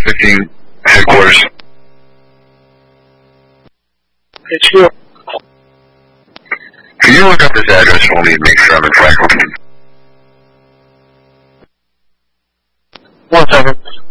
15 headquarters. HQ. Can you look up this address for me and make sure I'm in Franklin? 1 second.